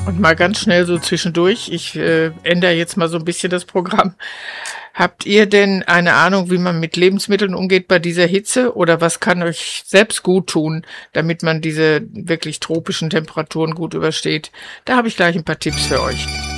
Und mal ganz schnell so zwischendurch, ich ändere jetzt mal so ein bisschen das Programm. Habt ihr denn eine Ahnung, wie man mit Lebensmitteln umgeht bei dieser Hitze? Oder was kann euch selbst gut tun, damit man diese wirklich tropischen Temperaturen gut übersteht? Da habe ich gleich ein paar Tipps für euch.